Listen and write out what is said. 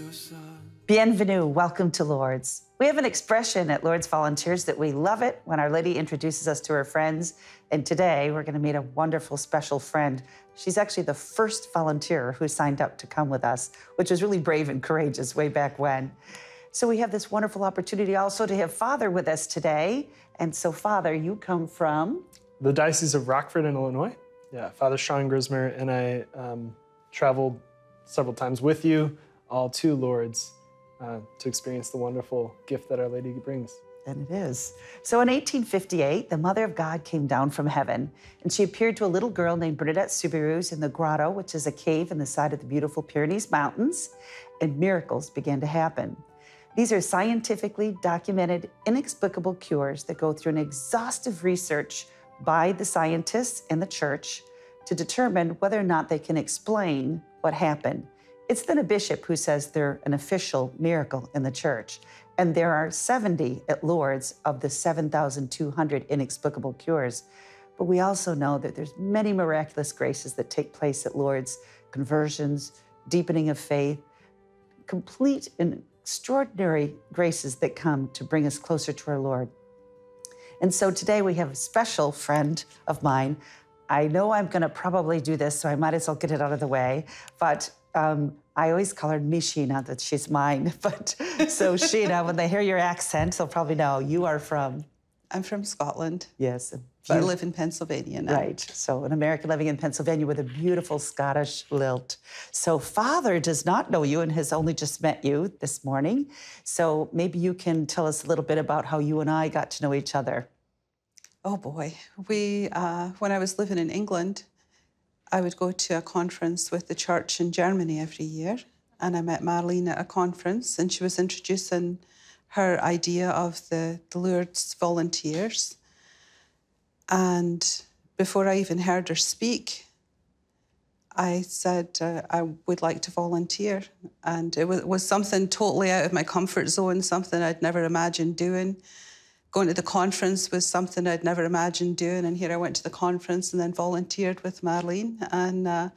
Bienvenue, welcome to Lourdes. We have an expression at Lourdes Volunteers that we love it when Our Lady introduces us to her friends. And today we're going to meet a wonderful special friend. She's actually the first volunteer who signed up to come with us, which was really brave and courageous way back when. So we have this wonderful opportunity also to have Father with us today. And so Father, you come from? The Diocese of Rockford in Illinois. Yeah, Father Sean Grismer and I traveled several times with you all to Lourdes to experience the wonderful gift that Our Lady brings. And it is. So in 1858, the Mother of God came down from heaven, and she appeared to a little girl named Bernadette Soubirous in the Grotto, which is a cave in the side of the beautiful Pyrenees Mountains, and miracles began to happen. These are scientifically documented, inexplicable cures that go through an exhaustive research by the scientists and the church to determine whether or not they can explain what happened. It's then a bishop who says they're an official miracle in the church. And there are 70 at Lourdes of the 7,200 inexplicable cures. But we also know that there's many miraculous graces that take place at Lourdes, conversions, deepening of faith, complete and extraordinary graces that come to bring us closer to our Lord. And so today we have a special friend of mine. I know I'm going to probably do this, so I might as well get it out of the way. But I always call her Mishina, that she's mine. But so Sheena, when they hear your accent, they'll probably know you are from. I'm from Scotland. Yes. But I live in Pennsylvania now. Right. So an American living in Pennsylvania with a beautiful Scottish lilt. So Father does not know you and has only just met you this morning. So maybe you can tell us a little bit about how you and I got to know each other. Oh boy. When I was living in England, I would go to a conference with the church in Germany every year. And I met Marlene at a conference, and she was introducing her idea of the Lourdes volunteers. And before I even heard her speak, I said, I would like to volunteer. And it was something totally out of my comfort zone, something I'd never imagined doing. Going to the conference was something I'd never imagined doing. And here I went to the conference and then volunteered with Marlene. And